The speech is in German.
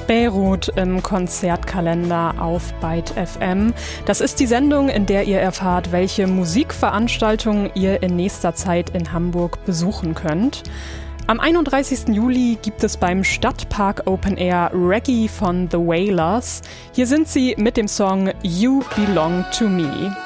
Beirut im Konzertkalender auf Byte FM. Das ist die Sendung, in der ihr erfahrt, welche Musikveranstaltungen ihr in nächster Zeit in Hamburg besuchen könnt. Am 31. Juli gibt es beim Stadtpark Open Air Reggae von The Wailers. Hier sind sie mit dem Song You Belong to Me.